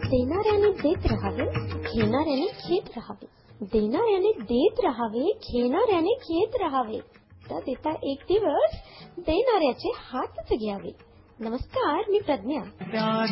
देणाऱ्याने देत राहावे, घेणाऱ्याने घेत राहावे. देणाऱ्याने देत राहावे, घेणाऱ्याने घेत राहावे. देता देता एक दिवस देणाऱ्याचे हातच घ्यावे. नमस्कार, मी प्रज्ञा.